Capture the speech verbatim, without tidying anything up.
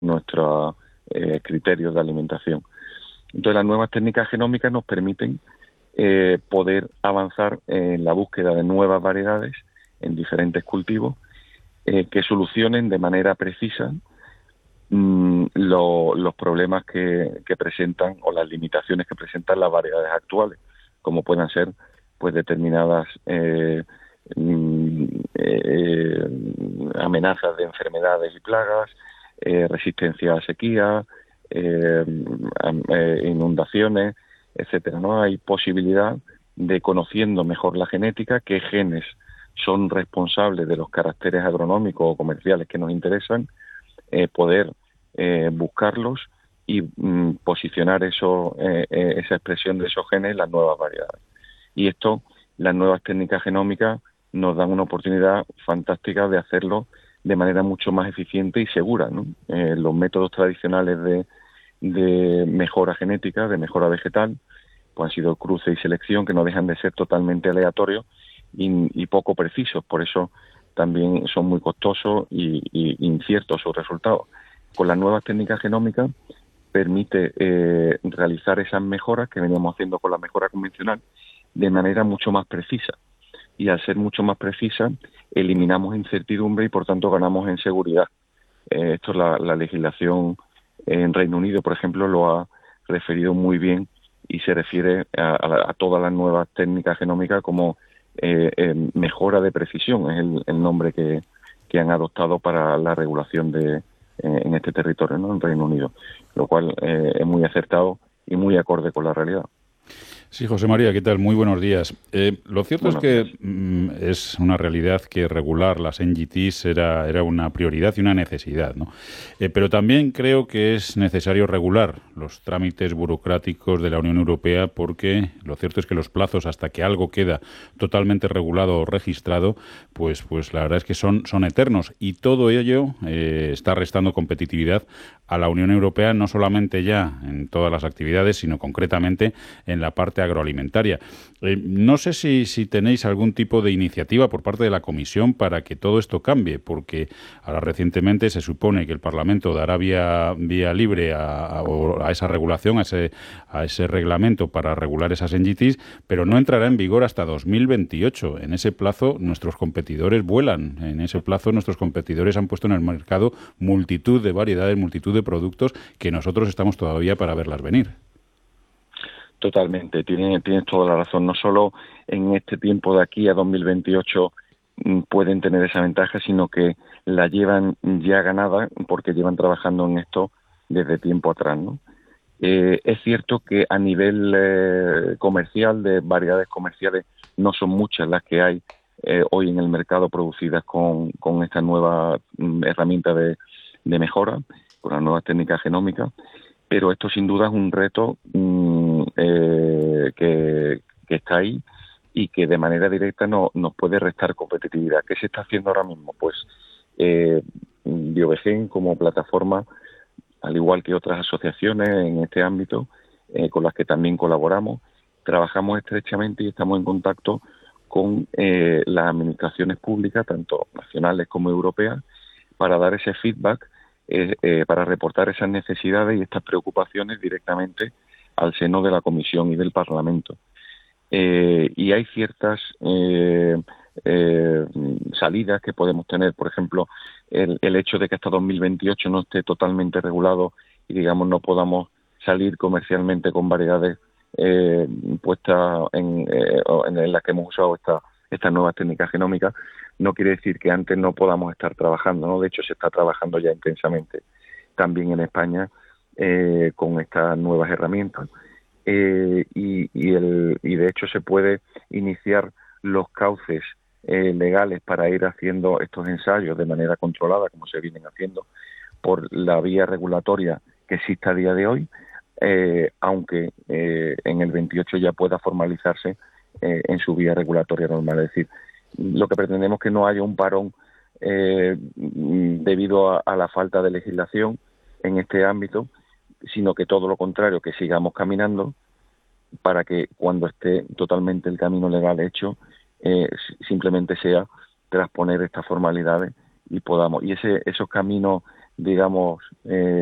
nuestros eh, criterios de alimentación. Entonces, las nuevas técnicas genómicas nos permiten eh, poder avanzar en la búsqueda de nuevas variedades en diferentes cultivos eh, que solucionen de manera precisa mmm, lo, los problemas que, que presentan o las limitaciones que presentan las variedades actuales, como puedan ser pues determinadas eh, eh, amenazas de enfermedades y plagas, eh, resistencia a sequía, eh, eh, inundaciones, etcétera, ¿no? Hay posibilidad de, conociendo mejor la genética, qué genes son responsables de los caracteres agronómicos o comerciales que nos interesan, eh, poder eh, buscarlos y mm, posicionar eso, eh, eh, esa expresión de esos genes en las nuevas variedades. Y esto, las nuevas técnicas genómicas nos dan una oportunidad fantástica de hacerlo de manera mucho más eficiente y segura, ¿no? Eh, los métodos tradicionales de, de mejora genética, de mejora vegetal, pues han sido cruce y selección, que no dejan de ser totalmente aleatorios y, y poco precisos. Por eso también son muy costosos y, y inciertos sus resultados. Con las nuevas técnicas genómicas permite eh, realizar esas mejoras que veníamos haciendo con la mejora convencional de manera mucho más precisa. Y al ser mucho más precisa, eliminamos incertidumbre y, por tanto, ganamos en seguridad. Eh, esto es la, la legislación en Reino Unido, por ejemplo, lo ha referido muy bien y se refiere a, a, a todas las nuevas técnicas genómicas como eh, eh, mejora de precisión, es el, el nombre que, que han adoptado para la regulación de eh, en este territorio, ¿no?, en Reino Unido, lo cual eh, es muy acertado y muy acorde con la realidad. Sí, José María, ¿qué tal? Muy buenos días. Eh, lo cierto Buenos es que días. mm, es una realidad que regular las N G Ts era, era una prioridad y una necesidad, ¿no? Eh, pero también creo que es necesario regular los trámites burocráticos de la Unión Europea, porque lo cierto es que los plazos hasta que algo queda totalmente regulado o registrado, pues, pues la verdad es que son, son eternos, y todo ello eh, está restando competitividad a la Unión Europea, no solamente ya en todas las actividades, sino concretamente en la parte agroalimentaria. Eh, no sé si, si tenéis algún tipo de iniciativa por parte de la Comisión para que todo esto cambie, porque ahora recientemente se supone que el Parlamento dará vía, vía libre a, a, a esa regulación, a ese, a ese reglamento para regular esas N G Ts, pero no entrará en vigor hasta dos mil veintiocho. En ese plazo nuestros competidores vuelan, en ese plazo nuestros competidores han puesto en el mercado multitud de variedades, multitud de productos que nosotros estamos todavía para verlas venir. Totalmente, tienes, tienes toda la razón. No solo en este tiempo de aquí a dos mil veintiocho mm, pueden tener esa ventaja, sino que la llevan ya ganada porque llevan trabajando en esto desde tiempo atrás, ¿no? Eh, es cierto que a nivel eh, comercial, de variedades comerciales, no son muchas las que hay eh, hoy en el mercado producidas con, con esta nueva mm, herramienta de, de mejora, con las nuevas técnicas genómicas, pero esto sin duda es un reto mmm, eh, que, que está ahí y que de manera directa no, nos puede restar competitividad. ¿Qué se está haciendo ahora mismo? Pues eh, Biovegen, como plataforma, al igual que otras asociaciones en este ámbito, eh, con las que también colaboramos, trabajamos estrechamente y estamos en contacto con eh, las administraciones públicas, tanto nacionales como europeas, para dar ese feedback, eh, eh, para reportar esas necesidades y estas preocupaciones directamente al seno de la Comisión y del Parlamento. Eh, y hay ciertas eh, eh, salidas que podemos tener, por ejemplo, el, el hecho de que hasta dos mil veintiocho no esté totalmente regulado y, digamos, no podamos salir comercialmente con variedades eh, puestas en, eh, en las que hemos usado esta, estas nuevas técnicas genómicas, no quiere decir que antes no podamos estar trabajando, ¿no? De hecho, se está trabajando ya intensamente también en España eh, con estas nuevas herramientas. Eh, y, y, el, y de hecho se puede iniciar los cauces eh, legales para ir haciendo estos ensayos de manera controlada, como se vienen haciendo, por la vía regulatoria que existe a día de hoy, eh, aunque eh, en el veintiocho ya pueda formalizarse eh, en su vía regulatoria normal. Es decir, lo que pretendemos es que no haya un parón eh, debido a, a la falta de legislación en este ámbito, sino que todo lo contrario, que sigamos caminando para que cuando esté totalmente el camino legal hecho, eh, simplemente sea transponer estas formalidades y podamos. Y ese esos caminos digamos, eh,